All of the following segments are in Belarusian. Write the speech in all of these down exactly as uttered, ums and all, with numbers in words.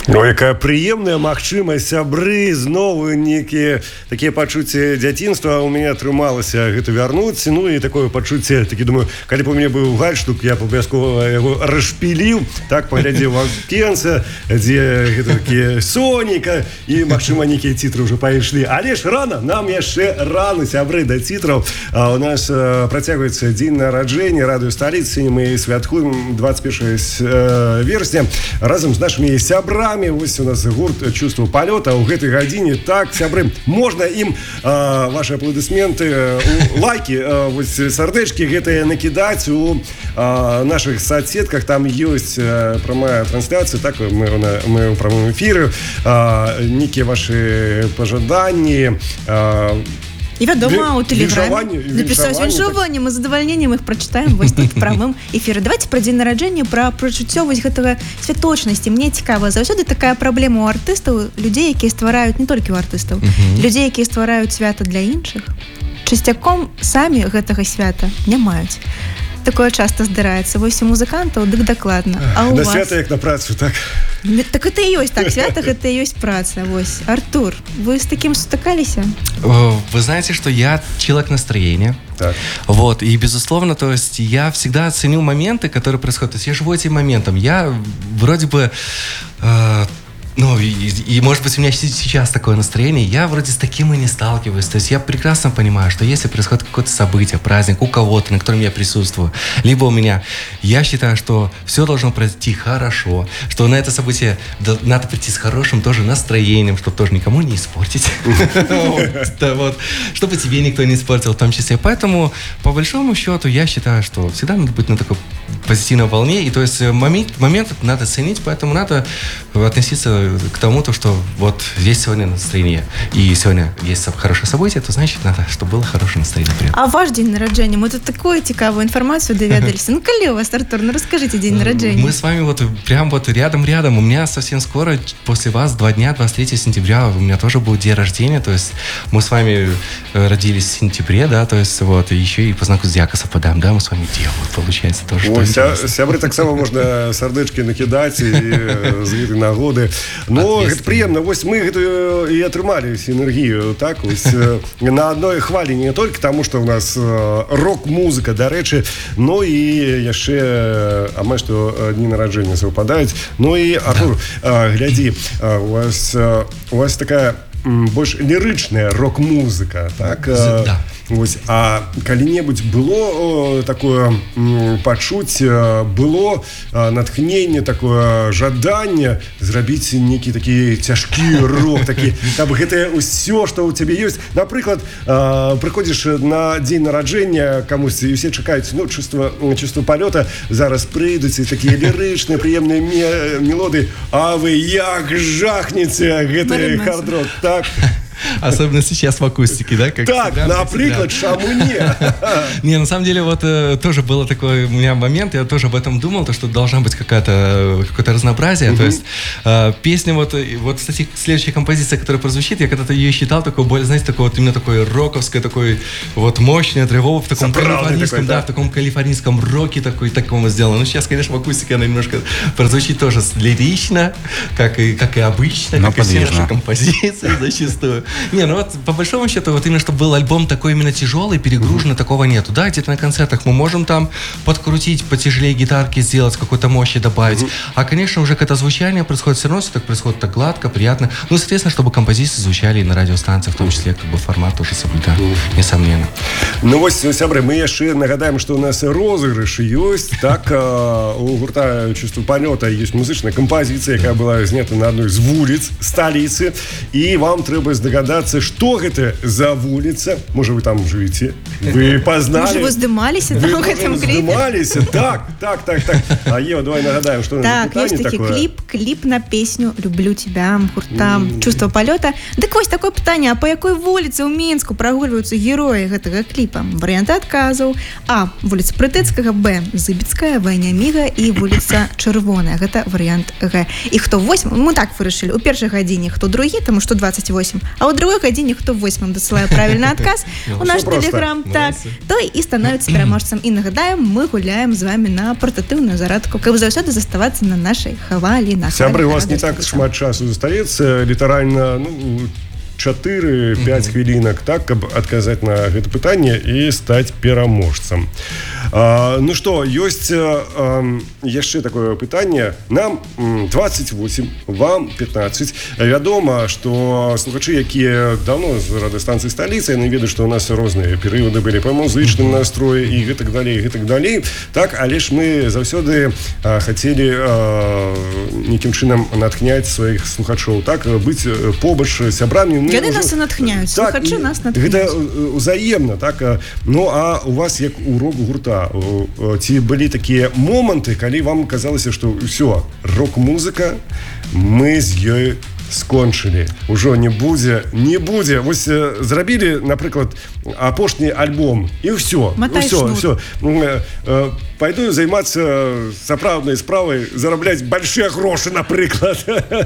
Ну, якая прыемная магчымасць, сябры, зноў некія такія пачуцці дзяцінства ў мяне атрымалася гэта вярнуць. Ну і такое пачуцце, такі думаю, калі б у мяне быў гальштук, я б абавязкова яго расшпіліў, так паглядзеў акенца, дзе гэта такі Сонейка, і магчыма нейкія цітры ўжо пайшлі. Але ж рана, нам яшчэ рана, сябры, да цітраў. А у нас а, працягваецца дзень нараджэння радыё сталіцы. Мы святкуем двадцать первого верасня разам з нашымі сябрамі. Вось у нас гурт «Чувство полета». У гэтай гадзіне, так, сябры, можна ім а, ваши аплодысменты, а, лайки, а, вось сардэчкі гэтыя накідаць у а, наших соцсетках. Там ёсць а, прамая трансляцыя, так, мы, мы ў прамым эфіры, а, некія ваши пажаданні, а, і вядома, у тэлеграме напісаць віншаванне, мы з задавальненнем іх прачытаем вось тут прамым эфіры. Давайте пра дзень нараджэння, пра прачуццё вось гэтага святочнасці. Мне цікава, заўсёды такая праблема ў артыстаў, людзей, якія ствараюць, не толькі ў артыстаў, uh-huh. людзей, якія ствараюць свята для іншых, часцяком самі гэтага свята не маюць. Такое часто здараецца. Вось у музыкантаў, дык дакладна. А у на вас... свята як на працу, так? Так это і ёсць, так, свята гэта і ёсць праца. Вось, Артур, вы с таким сутыкаліся? Вы знаете, что я человек настроения. Так. Вот, и безусловно, то есть я всегда ценю моменты, которые происходят. То есть я живу этим моментом. Я вроде бы... Э, Ну, и, и, может быть, у меня сейчас такое настроение, я вроде с таким и не сталкиваюсь. То есть я прекрасно понимаю, что если происходит какое-то событие, праздник у кого-то, на котором я присутствую, либо у меня, я считаю, что все должно пройти хорошо, что на это событие надо прийти с хорошим тоже настроением, чтобы тоже никому не испортить. Чтобы тебе никто не испортил в том числе. Поэтому, по большому счету, я считаю, что всегда надо быть на такой позитивной волне. И то есть момент надо ценить, поэтому надо относиться к тому, то, что вот есть сегодня настроение, и сегодня есть хорошее событие, то значит надо, чтобы было хорошее настроение. А ваш день народження? Мы тут такую цікавую информацию доведались. Ну, коли у вас, Артур, ну расскажите день народження. Мы с вами вот прям вот рядом-рядом. У меня совсем скоро, после вас, два дня, двадцать третьего сентября, у меня тоже будет день рождения, то есть мы с вами родились в сентябре, да, то есть вот, и еще и по знаку зодиака совпадаем, да, мы с вами делаем, получается тоже. Ой, ся, сябры таксама можна сардэчкі накідаць і з гэтай нагоды. Ну, гэта прыемна, вось мы гэтую і атрымалі сінергію, так, вось на адной хвалі, не толькі таму, што ў нас рок-музыка, дарэчы, но і яшчэ амаль што дні нараджэння совпадаюць. Ну і, Артур, да. глядзі, у вас, у вас такая больш лірычная рок-музыка, так? Да. Вось, а калі-небудзь было такое пачуцце, было натхненне, такое жаданне зрабіць нейкі такі цяжкі рок, такі, каб гэта ўсё, што ў цябе ёсць. Напрыклад, прыходзіш на дзень нараджэння камусь, і ўсе чакаюць, ну, чувство, чувство полета, зараз прыйдуць і такія лірычныя, прыемныя мелодыі, а вы як жахнеце гэты хард-рок, так? Особенно сейчас в акустике, да? Как так, всегда, например, шаму не. Не, на самом деле, вот э, тоже был такой у меня момент, я тоже об этом думал, то, что должна быть какая-то, какое-то разнообразие. Uh-huh. То есть э, песня, вот, вот, кстати, следующая композиция, которая прозвучит, я когда-то ее считал, такой, более, знаете, такой вот именно такой роковской, такой вот мощный, драйвовый, в таком калифорнийском, такой, да, да, в таком калифорнийском роке такой, такому сделано. Ну, сейчас, конечно, в акустике она немножко прозвучит тоже лирично, как и, как и обычно, но как подвижно. И все наши композиции зачастую. Не, ну вот по большому счету, вот именно чтобы был альбом такой именно тяжелый, перегруженный, mm-hmm. такого нету. Да, где-то на концертах мы можем там подкрутить, потяжелее гитарки сделать, какой-то мощи добавить. Mm-hmm. А, конечно, уже когда звучание происходит, все равно все так происходит так гладко, приятно. Ну, соответственно, чтобы композиции звучали и на радиостанциях, в том числе, как бы формат тоже соблюдаем, mm-hmm. несомненно. Ну, вот, сябры, мы еще нагадаем, что у нас розыгрыш есть. Так, у гурта «Чувство полета» есть музычная композиция, которая была снята на одной из улиц столицы. И вам треба здогадаться, что это за улица. Может, вы там живете? Вы познали? Может, вы здымались там в этом клипе? Здымались? Так, так, так, так. А Ева, давай нагадаем, что так, это есть таки такое. клип, клип на песню «Люблю тебя», гуртам mm. «Чувство полета». Так вось такое питание, а по какой улице в Минску прогуливаются герои этого клипа? Варианты отказов. А. Улица Прытыцкага, Б. Зыбицкая, В. Няміга и улица Чырвоная. Это вариант Г. И кто восемь? Мы так вырашили. У першай гадзіне, хто другі, тому что двадцать восемь. А а ў другой гадзіне хто восьмым дасылае правільны адказ у наш тэлеграм, так, той і становіцца пераможцам. І нагадаем, мы гуляем з вами на партатыўную зарадку, каб заўсёды заставацца на нашай хвалі. Сябры, у вас не так шмат часу застаецца, літаральна, ну, чатыры-пяць хвілінак, так, каб адказаць на гэта пытанне і стаць пераможцам. А, ну што, ёсць а, яшчэ такое пытанне. Нам двадцать восемь, вам пятнадцать. Вядома, што слухачы, якія давно з радыёстанцыі сталіцы, яны ведаюць, што ў нас розныя перыяды былі па музычным настроі і гэтак далей, гэтак далей. Так, але ж мы заўсёды а, хацелі а, нейкім чынам натхняць сваіх слухачоў, так, быць побач сябрамі. Яны нас і натхняюць, слухачы нас натхняюць. Гэта ўзаемна, так. Ну, а у вас, як у рок-гурта, ці былі такія моманты, калі вам казалася, што ўсё, рок-музыка, мы з ёй скончылі, ужо не будзе, не будзе. Вось зрабілі, напрыклад, апошні альбом, і ўсё, ўсё, ўсё. Пойду займацца сапраўднай справай, зарабляць большие гроши, напрыклад.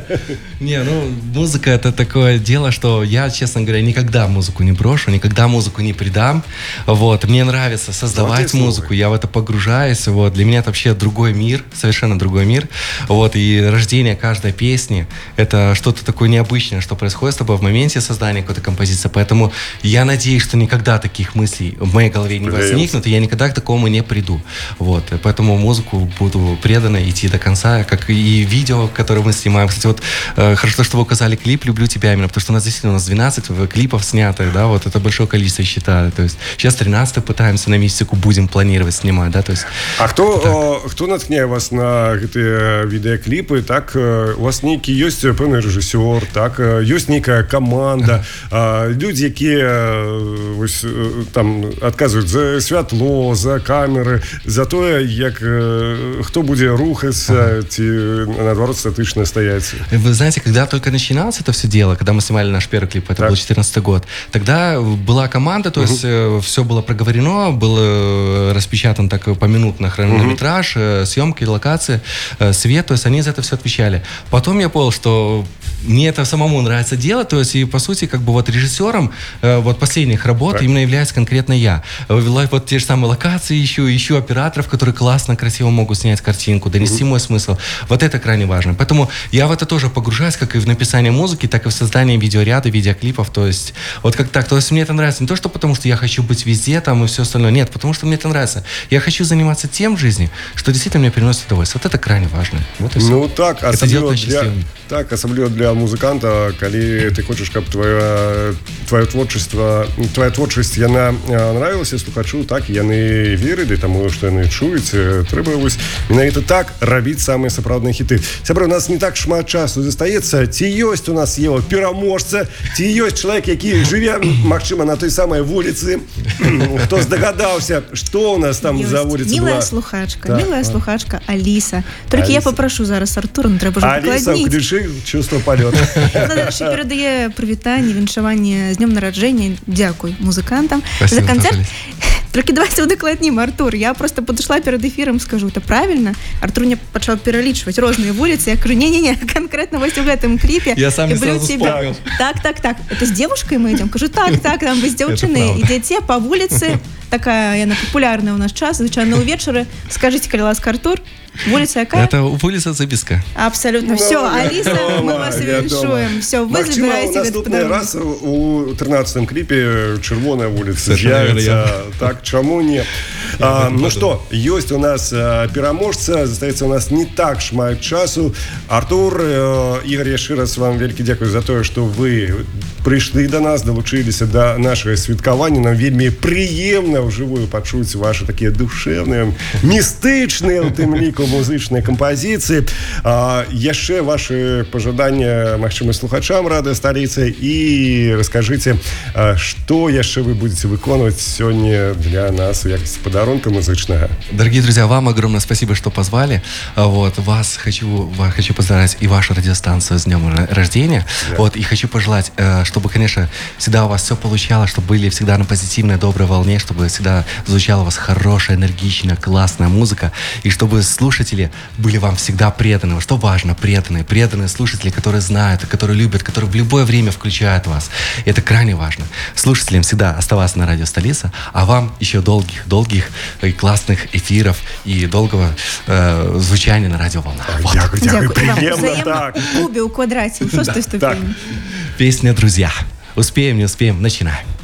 Не, ну, музыка это такое дело, что я, честно говоря, никогда музыку не брошу, никогда музыку не предам. Вот, мне нравится создавать музыку, я в это погружаюсь. Вот, для меня это вообще другой мир, совершенно другой мир. Вот, и рождение каждой песни это что-то такое необычное, что происходит с тобой в моменте создания какой-то композиции. Поэтому я надеюсь, что никогда таких мыслей в моей голове не возникнут, и я никогда к такому не приду. Вот, поэтому музыку буду преданно идти до конца, как и видео, которое мы снимаем. Кстати, вот э, хорошо, что вы указали клип «Люблю тебя» именно, потому что у нас действительно у нас двенадцать клипов снятых, да, вот это большое количество, я считаю. То есть сейчас тринадцатый пытаемся на месяцку будем планировать снимать, да, то есть. А кто, э, кто наткняе вас на гэтыя відэакліпы, так, э, у вас нейкі ёсць пэўны рэжысёр, так, э, ёсць нейкая каманда, э, людзі, якія э, вось, э, там адказваюць за святло, за камеры, за тое, як э, хто будзе рухацца, ці наадварот статычна стаяць. Вы знаете, когда только начиналось это все дело, когда мы снимали наш первый клип, это так. был четырнадцатый год, тогда была команда, то uh-huh. есть э, все было проговорено, был распечатан так поминутно хронометраж, uh-huh. э, съемки, локации, э, свет, то есть они за это все отвечали. Потом я понял, что мне это самому нравится делать, то есть и по сути как бы вот режиссером э, вот последних работ так. именно являюсь конкретно я. Вот те же самые локации ищу, ищу операторов, которые классно, красиво могут снять картинку, донести mm-hmm. мой смысл. Вот это крайне важно. Поэтому я в это тоже погружаюсь, как и в написание музыки, так и в создание видеоряда, видеоклипов. То есть вот как так. То есть мне это нравится не то, что потому, что я хочу быть везде там и все остальное. Нет, потому что мне это нравится. Я хочу заниматься тем в жизни, что действительно мне приносит удовольствие. Вот это крайне важно. Вот и все. Ну так, особливо для, так, особливо для музыканта, коли ты хочешь, чтобы твоя, твое творчество, твоя творчесть, яна нравилася слухачу, так, яны верили тому, что яны чуюць, трэба вось менавіта так рабіць самыя сапраўдныя хіты. Сябры, у нас не так шмат часу застаецца. Ці ёсць у нас Ева пераможца, ці ёсць чалавек, які жыве, магчыма, на той самай вуліцы, хто здагадаўся, што у нас там за вуліца была? Милая слухачка, так, милая а. слухачка Алиса. Только Алиса. Я попрошу зараз Артура, ну трэба ж Алиса, включи чувство полета. Наша перадае прывітанне, віншаванне з днём нараджэння. Дзякуй музыкантам за канцэрт. Только давайте удакладнім, Артур. Я просто подошла перед эфиром, скажу, это правильно. Артур мне пачаў пералічваць розныя вуліцы. Я говорю, не-не-не, конкретно вот в этом клипе. Я сам не сразу вспомнил. Так, так, так. Это с девушкой мы идем? Кажу, так, так, там вы с дзяўчынай ідзеце по вуліцы. Такая, яна популярная у нас час, звычайна ўвечары. Скажите, калі ласка, Артур, вулица якая? Это улица Записка. Абсолютно. No, все, Алиса, no, мы вас віншуем. Все, вы забираете этот подарок. Раз у тринадцатом клипе «Червоная улица» з'явится. Так, чему не? А, ну что, есть у нас а, пераможца, застаецца у нас не так шмат часу. Артур, э, Игорь, яшчэ раз вам вялікі дзякуй за тое, што вы прыйшлі до нас, далучыліся да нашага святкавання. Нам вельмі прыемна ўжывую пачуць ваши такія душевныя, містычныя у тым ліку музычныя кампазіцыі. А, яшчэ ваши пажаданні, магчыма, слухачам радыёсталіцы, і раскажыце, а, што яшчэ вы будете выконваць сёння для нас у якасці падарунку. накірунка музычнага. Дорогие друзья, вам огромное спасибо, что позвали. Вот, вас хочу, вас хочу поздравить и вашу радиостанцию с днем рождения. Yeah. Вот, и хочу пожелать, чтобы, конечно, всегда у вас все получалось, чтобы были всегда на позитивной, доброй волне, чтобы всегда звучала у вас хорошая, энергичная, классная музыка, и чтобы слушатели были вам всегда преданы. Что важно, преданные, преданные слушатели, которые знают, которые любят, которые в любое время включают вас. И это крайне важно. Слушателям всегда оставаться на радио «Столица», а вам еще долгих, долгих и классных эфиров и долгого э, звучания на радиоволнах. Вот. Дякую, дякую, приємно, так. В кубе, у квадрате, в шестой ступени. Песня «Друзья». Успеем, не успеем, начинаем.